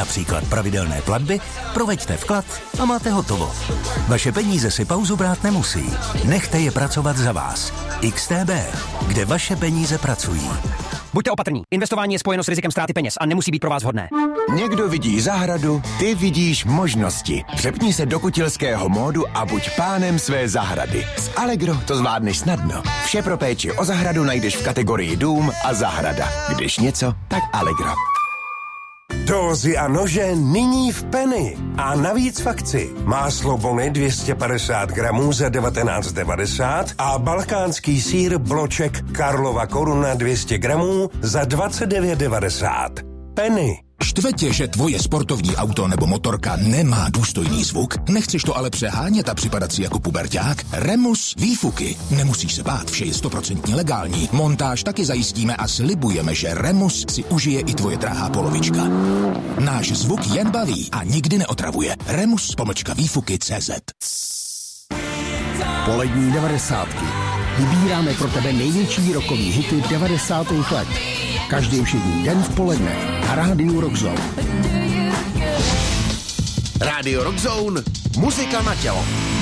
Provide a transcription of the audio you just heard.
Například pravidelné platby, proveďte vklad a máte hotovo. Vaše peníze si pauzu brát nemusí. Nechte je pracovat za vás. XTB, kde vaše peníze pracují. Buďte opatrní. Investování je spojeno s rizikem ztráty peněz a nemusí být pro vás vhodné. Někdo vidí zahradu, ty vidíš možnosti. Přepni se do kutilského módu a buď pánem své zahrady. S Allegro to zvládneš snadno. Vše pro péči o zahradu najdeš v kategorii dům a zahrada. Když něco, tak Allegro. Dózy a nože nyní v Penny. A navíc v akci. Máslo Bony 250 gramů za 19,90 a balkánský sýr Bloček Karlova Koruna 200 gramů za 29,90. Penny. Štve tě, že tvoje sportovní auto nebo motorka nemá důstojný zvuk? Nechceš to ale přehánět a připadat si jako puberťák? Remus výfuky. Nemusíš se bát, vše je 100% legální. Montáž taky zajistíme a slibujeme, že Remus si užije i tvoje drahá polovička. Náš zvuk jen baví a nikdy neotravuje. Remus-výfuky.cz. Polední 90. Vybíráme pro tebe největší rockový hity 90. let. Každý všední den v poledne na rádiu Rockzone. Rádio Rockzone, muzika na tělo.